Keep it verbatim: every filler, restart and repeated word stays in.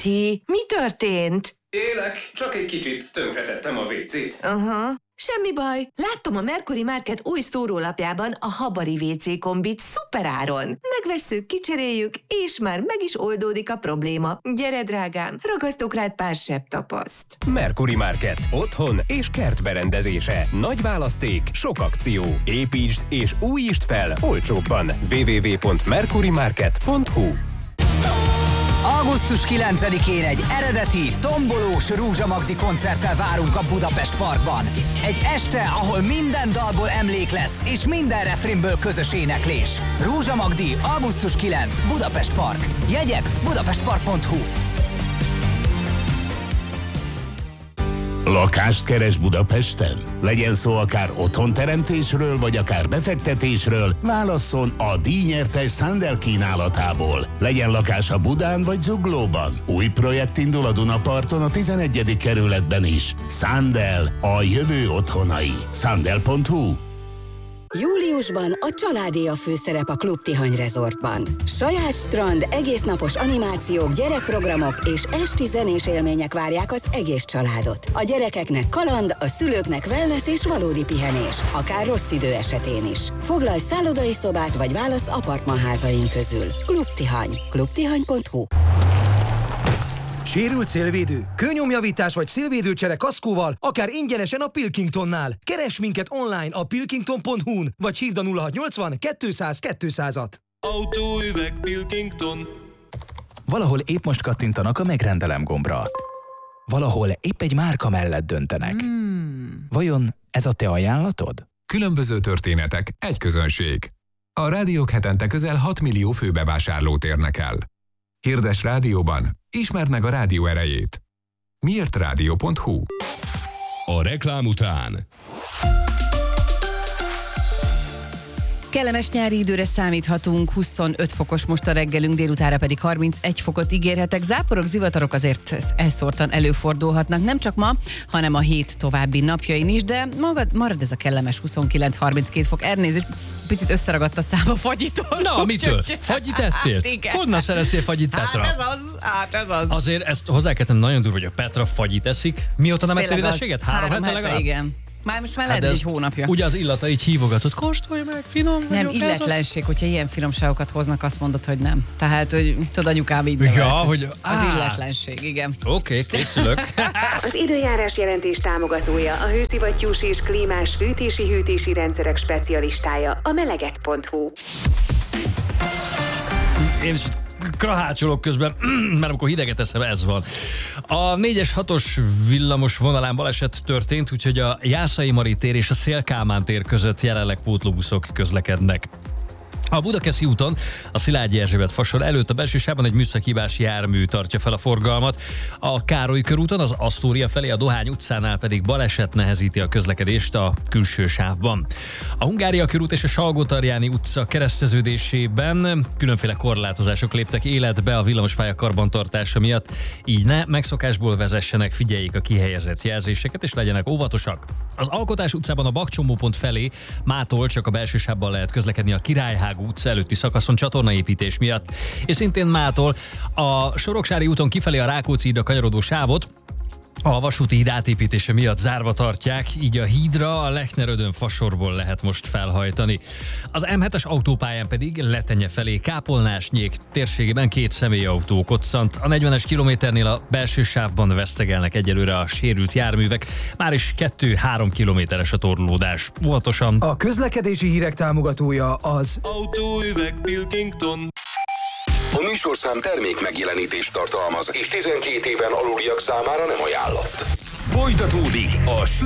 Matyi, mi történt? Élek, csak egy kicsit tönkretettem a vécét. Aha, semmi baj. Láttam a Mercury Market új szórólapjában a Habari vé cé kombit szuperáron. Megvesszük, kicseréljük, és már meg is oldódik a probléma. Gyere, drágám, ragasztok rád pár sebb tapaszt. Mercury Market. Otthon és kertberendezése. Nagy választék, sok akció. Építsd és újítsd fel olcsóbban. double-u double-u double-u pont mercury market pont hu. augusztus kilencedikén egy eredeti, tombolós Rúzsa Magdi koncerttel várunk a Budapest Parkban. Egy este, ahol minden dalból emlék lesz, és minden refrénből közös éneklés. Rúzsa Magdi, augusztus kilencedike, Budapest Park. Jegyek budapestpark pont hu. Lakást keres Budapesten? Legyen szó akár otthonteremtésről, vagy akár befektetésről, válasszon a díjnyertes Sandel kínálatából. Legyen lakása Budán vagy Zuglóban. Új projekt indul a Dunaparton a tizenegyedik kerületben is. Sandel, a jövő otthonai. Sandel pont hu. Júliusban a családé a főszerep a Klub Tihany Resortban. Saját strand, egésznapos animációk, gyerekprogramok és esti zenés élmények várják az egész családot. A gyerekeknek kaland, a szülőknek wellness és valódi pihenés, akár rossz idő esetén is. Foglalj szállodai szobát vagy válasz apartmanházaink közül. Klub Tihany. klub tihany pont hu. Sérült szélvédő, kőnyomjavítás vagy szélvédőcsere kaszkóval, akár ingyenesen a Pilkingtonnál. Keres minket online a pilkington pont hu-n, vagy hívd a nulla hatszáznyolcvan kétszáz kétszázat. Autóüveg Pilkington. Valahol épp most kattintanak a megrendelem gombra. Valahol épp egy márka mellett döntenek. Hmm. Vajon ez a te ajánlatod? Különböző történetek, egy közönség. A rádiók hetente közel hat millió főbevásárlót érnek el. Hirdes rádióban, ismerd meg a rádió erejét. miért rádió pont hu. A reklám után. Kellemes nyári időre számíthatunk, huszonöt fokos most a reggelünk, délutára pedig harmincegy fokot ígérhetek. Záporok, zivatarok azért elszórtan előfordulhatnak, nem csak ma, hanem a hét további napjain is, de magad, marad ez a kellemes huszonkilenc-harminckét fok. Elnézést, picit összeragadt a szám a fagyitól. Na, mitől? Fagyit ettél? Hát igen. Honnan szereztél fagyit, Petra? Hát ez az, hát ez az. Azért ezt hozzáteszem, nagyon durva, hogy a Petra fagyit eszik. Mióta nem ettél édességet? Három, Három hete legalább? Igen. Már most már lehet, hát egy hónapja. Ugye az illata így hívogatott, kóstolj meg, finom. Nem, illetlenség, hogyha ilyen finomságokat hoznak, azt mondod, hogy nem. Tehát, hogy tudod, anyukám így ja, nevelt, hogy az á. illetlenség, igen. Oké, okay, készülök. Az időjárás jelentés támogatója, a hőszivattyús és klímás fűtési-hűtési rendszerek specialistája, a meleget pont hu. Én is krahácsolok közben, mert amikor hideget eszem, ez van. A négyes hatos villamos vonalán baleset történt, úgyhogy a Jászai Mari tér és a Széll-Kálmán tér között jelenleg pótlóbuszok közlekednek. A Budakeszi úton a Szilágyi Erzsébet fasor előtt a belső sávban egy műszakihibás jármű tartja fel a forgalmat. A Károly körúton az Asztória felé a Dohány utcánál pedig baleset nehezíti a közlekedést a külső sávban. A Hungária körút és a Salgótarjáni utca kereszteződésében különféle korlátozások léptek életbe a villamospálya karbantartása miatt, így ne megszokásból vezessenek, figyeljék a kihelyezett jelzéseket és legyenek óvatosak. Az Alkotás utcában a Bakcsomópont felé mától csak a belső sávban lehet közlekedni a Királyhágó utca előtti szakaszon csatornaépítés miatt, és szintén mától a Soroksári úton kifelé a Rákóczi-hídra kanyarodó sávot a vasúti híd átépítése miatt zárva tartják, így a hídra a Lechner-Ödön fasorból lehet most felhajtani. Az em hetes autópályán pedig Letenye felé Kápolnásnyék térségében két személyautó koccant. A negyvenes kilométernél a belső sávban vesztegelnek egyelőre a sérült járművek, már is kettő-három kilométeres a torlódás. Óvatosan. A közlekedési hírek támogatója az Autóüveg Pilkington. A műsorszám termék megjelenítést tartalmaz, és tizenkét éven aluliak számára nem ajánlott. Folytatódik a